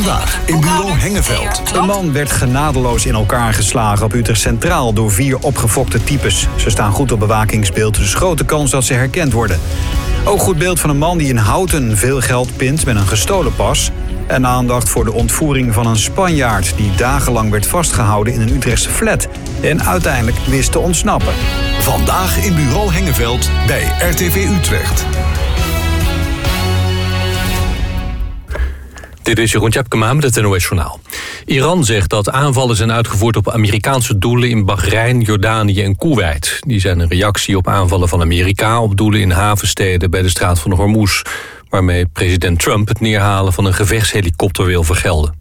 Vandaag in Bureau Hengeveld. Een man werd genadeloos in elkaar geslagen op Utrecht Centraal door 4 opgefokte types. Ze staan goed op bewakingsbeeld, dus grote kans dat ze herkend worden. Ook goed beeld van een man die in Houten veel geld pint met een gestolen pas. En aandacht voor de ontvoering van een Spanjaard die dagenlang werd vastgehouden in een Utrechtse flat en uiteindelijk wist te ontsnappen. Vandaag in Bureau Hengeveld bij RTV Utrecht. Dit is Jeroen Tjepkema met het NOS-journaal. Iran zegt dat aanvallen zijn uitgevoerd op Amerikaanse doelen in Bahrein, Jordanië en Koeweit. Die zijn een reactie op aanvallen van Amerika op doelen in havensteden bij de straat van Hormuz, waarmee president Trump het neerhalen van een gevechtshelikopter wil vergelden.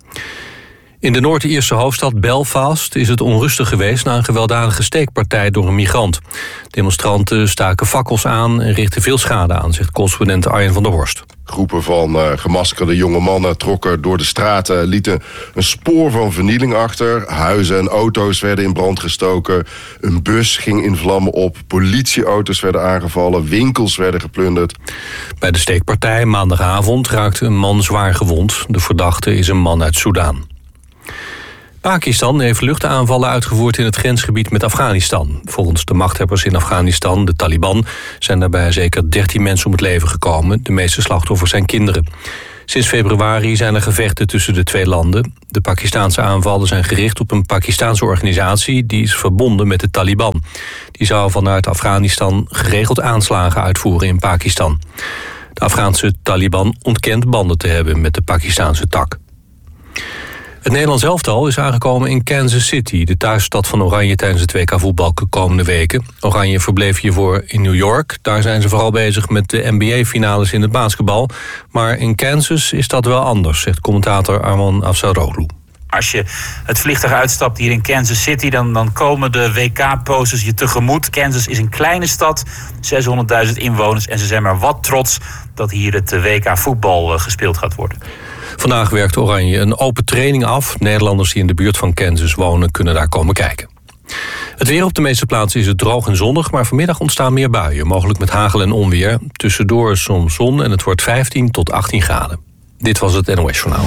In de Noord-Ierse hoofdstad Belfast is het onrustig geweest na een gewelddadige steekpartij door een migrant. Demonstranten staken fakkels aan en richtten veel schade aan, zegt correspondent Arjen van der Horst. Groepen van gemaskerde jonge mannen trokken door de straten, lieten een spoor van vernieling achter. Huizen en auto's werden in brand gestoken. Een bus ging in vlammen op. Politieauto's werden aangevallen. Winkels werden geplunderd. Bij de steekpartij maandagavond raakte een man zwaar gewond. De verdachte is een man uit Soedan. Pakistan heeft luchtaanvallen uitgevoerd in het grensgebied met Afghanistan. Volgens de machthebbers in Afghanistan, de Taliban, zijn daarbij zeker 13 mensen om het leven gekomen. De meeste slachtoffers zijn kinderen. Sinds februari zijn er gevechten tussen de twee landen. De Pakistaanse aanvallen zijn gericht op een Pakistaanse organisatie die is verbonden met de Taliban. Die zou vanuit Afghanistan geregeld aanslagen uitvoeren in Pakistan. De Afghaanse Taliban ontkent banden te hebben met de Pakistaanse tak. Het Nederlands elftal is aangekomen in Kansas City, de thuisstad van Oranje tijdens het WK voetbal komende weken. Oranje verbleef hiervoor in New York. Daar zijn ze vooral bezig met de NBA-finales in het basketbal. Maar in Kansas is dat wel anders, zegt commentator Arman Afsaroglu. Als je het vliegtuig uitstapt hier in Kansas City, dan komen de WK-posters je tegemoet. Kansas is een kleine stad, 600.000 inwoners. En ze zijn maar wat trots dat hier het WK voetbal gespeeld gaat worden. Vandaag werkt Oranje een open training af. Nederlanders die in de buurt van Kansas wonen kunnen daar komen kijken. Het weer op de meeste plaatsen is het droog en zonnig, maar vanmiddag ontstaan meer buien, mogelijk met hagel en onweer. Tussendoor soms zon en het wordt 15 tot 18 graden. Dit was het NOS-journaal.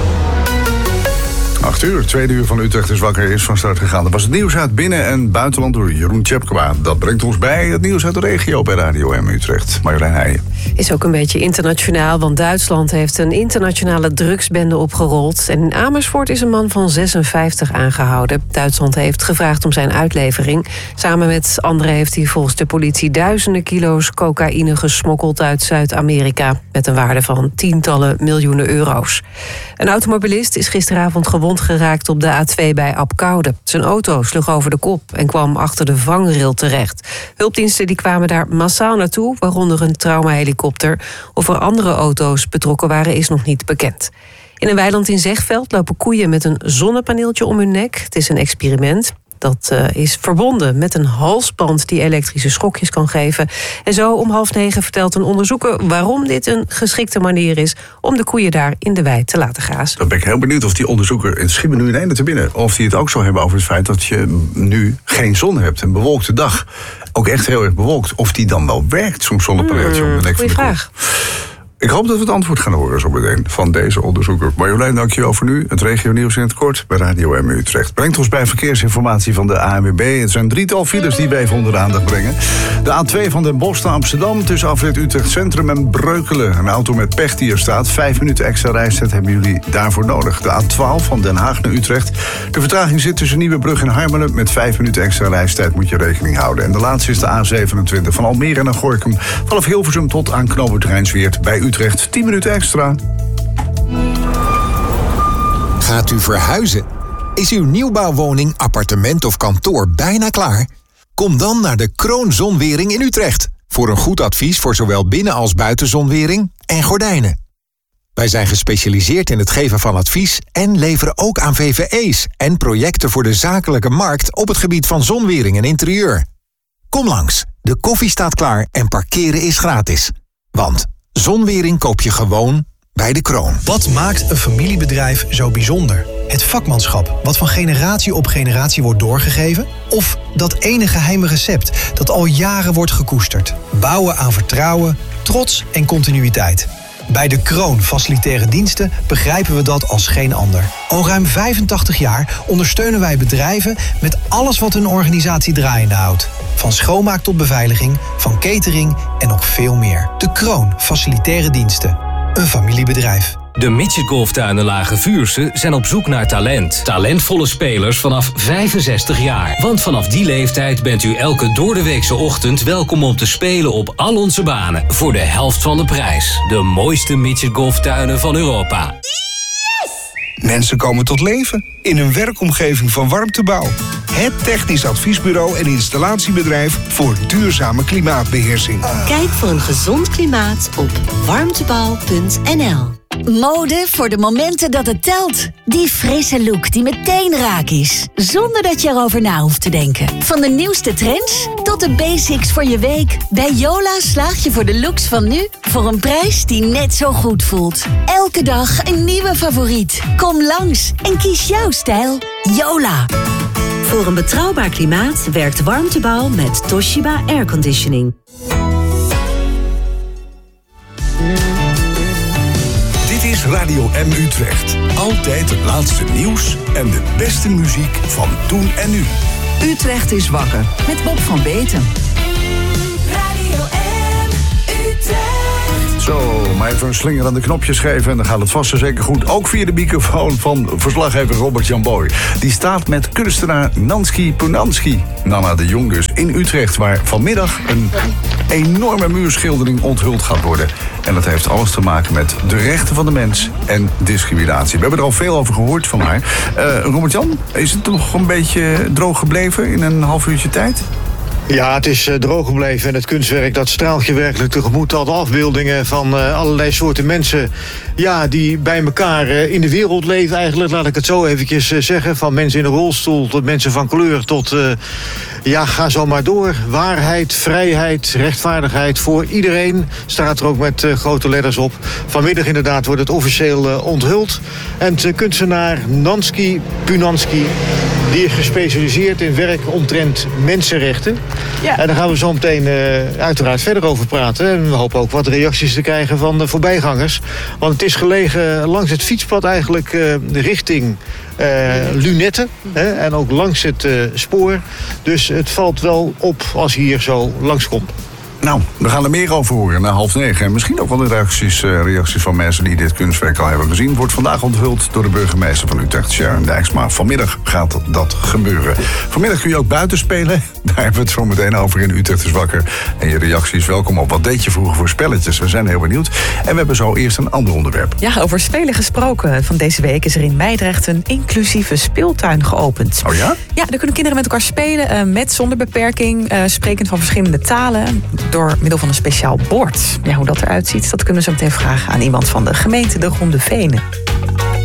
8 uur, tweede uur van Utrecht is wakker, is van start gegaan. Dat was het nieuws uit binnen- en buitenland door Jeroen Tjepkema. Dat brengt ons bij het nieuws uit de regio bij Radio M Utrecht. Marjolein Heijen. Is ook een beetje internationaal, want Duitsland heeft een internationale drugsbende opgerold. En in Amersfoort is een man van 56 aangehouden. Duitsland heeft gevraagd om zijn uitlevering. Samen met anderen heeft hij volgens de politie duizenden kilo's cocaïne gesmokkeld uit Zuid-Amerika, met een waarde van tientallen miljoenen euro's. Een automobilist is gisteravond gewond geraakt op de A2 bij Apkoude. Zijn auto sloeg over de kop en kwam achter de vangrail terecht. Hulpdiensten die kwamen daar massaal naartoe, waaronder een traumahelikopter. Of er andere auto's betrokken waren, is nog niet bekend. In een weiland in Zegveld lopen koeien met een zonnepaneeltje om hun nek. Het is een experiment. Dat is verbonden met een halsband die elektrische schokjes kan geven. En zo om 8:30 vertelt een onderzoeker waarom dit een geschikte manier is om de koeien daar in de wei te laten grazen. Dan ben ik heel benieuwd of die onderzoeker, het schiet me nu in ene te binnen, of die het ook zou hebben over het feit dat je nu geen zon hebt, een bewolkte dag. Ook echt heel erg bewolkt. Of die dan wel werkt, zo'n zonnepaneeltje om de nek van de koe. Goeie vraag. Ik hoop dat we het antwoord gaan horen zo meteen van deze onderzoeker. Marjolein, dankjewel voor nu. Het regionieuws in het kort bij Radio M Utrecht. Brengt ons bij verkeersinformatie van de ANWB. Het zijn 3-tal files die we even onder de aandacht brengen. De A2 van Den Bosch naar Amsterdam tussen afrit Utrecht Centrum en Breukelen. Een auto met pech die er staat. 5 minuten extra reistijd hebben jullie daarvoor nodig. De A12 van Den Haag naar Utrecht. De vertraging zit tussen Nieuwebrug en Harmelen. Met 5 minuten extra reistijd moet je rekening houden. En de laatste is de A27 van Almere naar Gorinchem. Vanaf Hilversum tot aan knooppunt Rijnsweert bij Utrecht 10 minuten extra. Gaat u verhuizen? Is uw nieuwbouwwoning, appartement of kantoor bijna klaar? Kom dan naar de Kroon Zonwering in Utrecht. Voor een goed advies voor zowel binnen- als buitenzonwering en gordijnen. Wij zijn gespecialiseerd in het geven van advies en leveren ook aan VVE's en projecten voor de zakelijke markt op het gebied van zonwering en interieur. Kom langs, de koffie staat klaar en parkeren is gratis. Want zonwering koop je gewoon bij de Kroon. Wat maakt een familiebedrijf zo bijzonder? Het vakmanschap, wat van generatie op generatie wordt doorgegeven? Of dat ene geheime recept dat al jaren wordt gekoesterd? Bouwen aan vertrouwen, trots en continuïteit. Bij de Kroon Facilitaire Diensten begrijpen we dat als geen ander. Al ruim 85 jaar ondersteunen wij bedrijven met alles wat hun organisatie draaiende houdt. Van schoonmaak tot beveiliging, van catering en nog veel meer. De Kroon Facilitaire Diensten. Een familiebedrijf. De Midget Golftuinen Lage Vuursche zijn op zoek naar talent. Talentvolle spelers vanaf 65 jaar. Want vanaf die leeftijd bent u elke doordeweekse ochtend welkom om te spelen op al onze banen. Voor de helft van de prijs. De mooiste Midget Golftuinen van Europa. Mensen komen tot leven in een werkomgeving van Warmtebouw. Het technisch adviesbureau en installatiebedrijf voor duurzame klimaatbeheersing. Kijk voor een gezond klimaat op warmtebouw.nl. Mode voor de momenten dat het telt. Die frisse look die meteen raak is. Zonder dat je erover na hoeft te denken. Van de nieuwste trends tot de basics voor je week. Bij Yola slaag je voor de looks van nu voor een prijs die net zo goed voelt. Elke dag een nieuwe favoriet. Kom langs en kies jouw stijl. Yola. Voor een betrouwbaar klimaat werkt Warmtebouw met Toshiba Airconditioning. Dit is Radio M Utrecht. Altijd het laatste nieuws en de beste muziek van toen en nu. Utrecht is wakker met Bob van Beeten. Radio M Utrecht. Zo, maar even een slinger aan de knopjes geven en dan gaat het vast en zeker goed. Ook via de microfoon van verslaggever Robert-Jan Boy. Die staat met kunstenaar Nanski Punanski, Nana de Jong dus, in Utrecht, waar vanmiddag een enorme muurschildering onthuld gaat worden. En dat heeft alles te maken met de rechten van de mens en discriminatie. We hebben er al veel over gehoord van haar. Robert-Jan, is het nog een beetje droog gebleven in een half uurtje tijd? Ja, het is droog gebleven en het kunstwerk dat straalt je werkelijk tegemoet. Al de afbeeldingen van allerlei soorten mensen, ja, die bij elkaar in de wereld leven eigenlijk. Laat ik het zo eventjes zeggen. Van mensen in een rolstoel tot mensen van kleur tot, ja, ga zo maar door. Waarheid, vrijheid, rechtvaardigheid voor iedereen. Staat er ook met grote letters op. Vanmiddag inderdaad wordt het officieel onthuld. En de kunstenaar Nanski Punanski, die is gespecialiseerd in werk omtrent mensenrechten. Ja. En daar gaan we zo meteen uiteraard verder over praten. En we hopen ook wat reacties te krijgen van de voorbijgangers. Want het is gelegen langs het fietspad eigenlijk richting lunetten. En ook langs het spoor. Dus het valt wel op als je hier zo langskomt. Nou, we gaan er meer over horen na 8:30. En misschien ook wel de reacties van mensen die dit kunstwerk al hebben gezien. Wordt vandaag onthuld door de burgemeester van Utrecht, Sharon Dijksma. Vanmiddag gaat dat gebeuren. Vanmiddag kun je ook buiten spelen. Daar hebben we het zo meteen over in Utrecht is wakker. En je reacties welkom op. Wat deed je vroeger voor spelletjes? We zijn heel benieuwd. En we hebben zo eerst een ander onderwerp. Ja, over spelen gesproken. Van deze week is er in Meidrecht een inclusieve speeltuin geopend. Oh ja? Ja, daar kunnen kinderen met elkaar spelen. Met zonder beperking. Sprekend van verschillende talen. Door middel van een speciaal bord. Ja, hoe dat eruit ziet, dat kunnen we zo meteen vragen aan iemand van de gemeente De Ronde Venen.